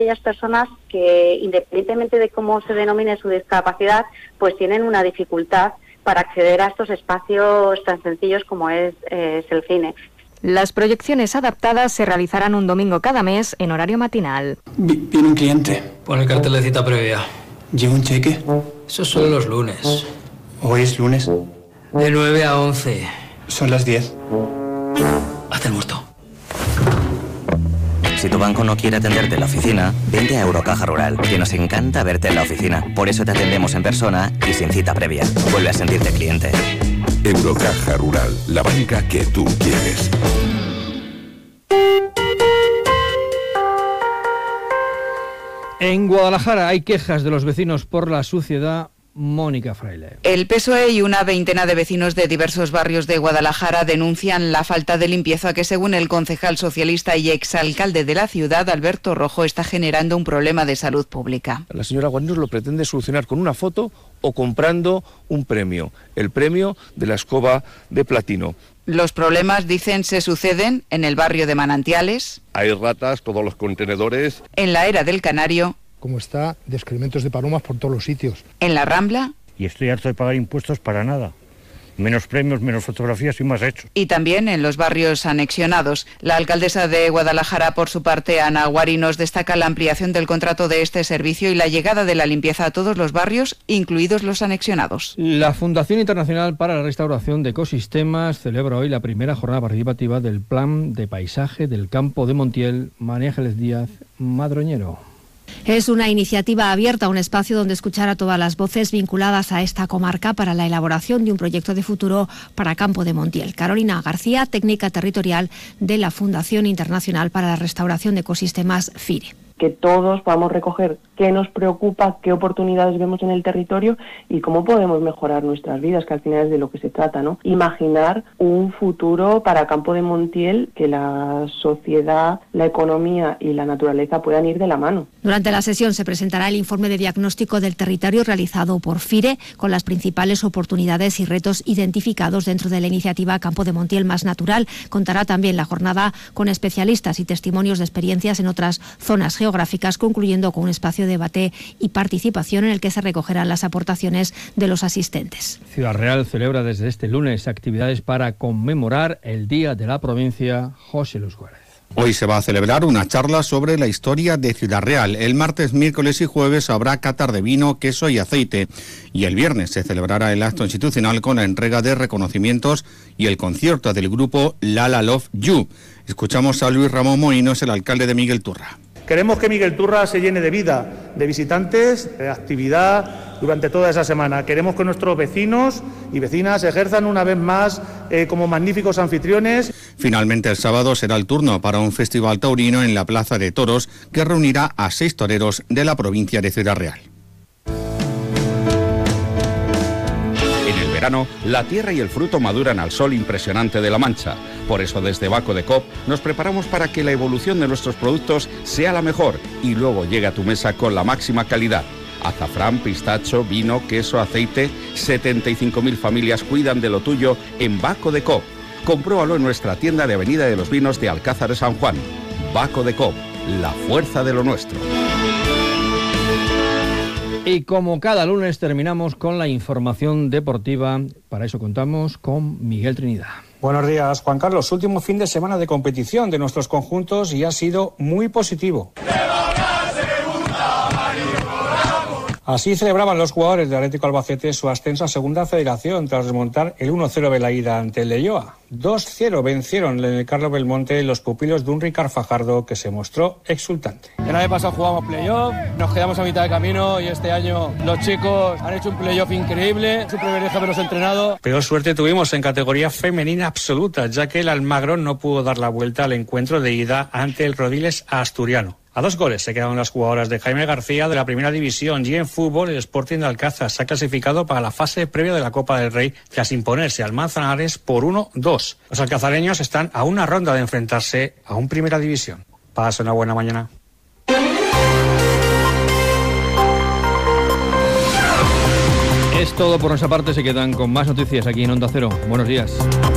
aquellas personas que, independientemente de cómo se denomine su discapacidad, pues tienen una dificultad para acceder a estos espacios tan sencillos como es el cine. Las proyecciones adaptadas se realizarán un domingo cada mes en horario matinal. Viene un cliente. Pon el cartel de cita previa. ¿Lleva un cheque? Eso solo los lunes. ¿Hoy es lunes? De 9 a 11. Son las 10. Hazte el muerto. Si tu banco no quiere atenderte en la oficina, vente a Eurocaja Rural, que nos encanta verte en la oficina. Por eso te atendemos en persona y sin cita previa. Vuelve a sentirte cliente. Eurocaja Rural, la banca que tú quieres. En Guadalajara hay quejas de los vecinos por la suciedad. Mónica Fraile. El PSOE y una veintena de vecinos de diversos barrios de Guadalajara denuncian la falta de limpieza que, según el concejal socialista y exalcalde de la ciudad, Alberto Rojo, está generando un problema de salud pública. La señora Guarninos lo pretende solucionar con una foto o comprando un premio, el premio de la escoba de platino. Los problemas, dicen, se suceden en el barrio de Manantiales. Hay ratas, todos los contenedores. En la Era del Canario. Como está, de excrementos de palomas por todos los sitios. En la Rambla. Y estoy harto de pagar impuestos para nada. Menos premios, menos fotografías y más hechos. Y también en los barrios anexionados. La alcaldesa de Guadalajara, por su parte, Ana Guarinos, destaca la ampliación del contrato de este servicio y la llegada de la limpieza a todos los barrios, incluidos los anexionados. La Fundación Internacional para la Restauración de Ecosistemas celebra hoy la primera jornada participativa del Plan de Paisaje del Campo de Montiel. María Ángeles Díaz, Madroñero. Es una iniciativa abierta, un espacio donde escuchar a todas las voces vinculadas a esta comarca para la elaboración de un proyecto de futuro para Campo de Montiel. Carolina García, técnica territorial de la Fundación Internacional para la Restauración de Ecosistemas, FIRE. Que todos podamos recoger qué nos preocupa, qué oportunidades vemos en el territorio y cómo podemos mejorar nuestras vidas, que al final es de lo que se trata, ¿no? Imaginar un futuro para Campo de Montiel, que la sociedad, la economía y la naturaleza puedan ir de la mano. Durante la sesión se presentará el informe de diagnóstico del territorio realizado por FIRE con las principales oportunidades y retos identificados dentro de la iniciativa Campo de Montiel Más Natural. Contará también la jornada con especialistas y testimonios de experiencias en otras zonas geográficas, concluyendo con un espacio de debate y participación en el que se recogerán las aportaciones de los asistentes. Ciudad Real celebra desde este lunes actividades para conmemorar el Día de la Provincia. José Luis Juárez. Hoy se va a celebrar una charla sobre la historia de Ciudad Real. El martes, miércoles y jueves habrá catar de vino, queso y aceite. Y el viernes se celebrará el acto institucional con la entrega de reconocimientos y el concierto del grupo Lala Love You. Escuchamos a Luis Ramón Moinos, el alcalde de Miguel Turra. Queremos que Miguel Turra se llene de vida, de visitantes, de actividad durante toda esa semana. Queremos que nuestros vecinos y vecinas ejerzan una vez más como magníficos anfitriones. Finalmente el sábado será el turno para un festival taurino en la Plaza de Toros que reunirá a 6 toreros de la provincia de Ciudad Real. Verano, la tierra y el fruto maduran al sol impresionante de La Mancha. Por eso desde Baco de Coop nos preparamos para que la evolución de nuestros productos sea la mejor y luego llegue a tu mesa con la máxima calidad. Azafrán, pistacho, vino, queso, aceite, 75.000 familias cuidan de lo tuyo en Baco de Coop. Compruébalo en nuestra tienda de Avenida de los Vinos de Alcázar de San Juan. Baco de Coop, la fuerza de lo nuestro. Y como cada lunes terminamos con la información deportiva. Para eso contamos con Miguel Trinidad. Buenos días, Juan Carlos. Último fin de semana de competición de nuestros conjuntos y ha sido muy positivo. Así celebraban los jugadores de Atlético Albacete su ascenso a Segunda Federación tras remontar el 1-0 de la ida ante el Leioa. 2-0 vencieron en el Carlos Belmonte los pupilos de un Ricard Fajardo que se mostró exultante. El año pasado jugamos playoff, nos quedamos a mitad de camino y este año los chicos han hecho un playoff increíble, su privilegio haberlos entrenado. Peor suerte tuvimos en categoría femenina absoluta, ya que el Almagro no pudo dar la vuelta al encuentro de ida ante el Rodiles asturiano. A 2 goles se quedaron las jugadoras de Jaime García de la Primera División y en fútbol el Sporting de Alcázar se ha clasificado para la fase previa de la Copa del Rey tras imponerse al Manzanares por 1-2. Los alcazareños están a una ronda de enfrentarse a un Primera División. Pasa una buena mañana. Es todo por nuestra parte, se quedan con más noticias aquí en Onda Cero. Buenos días.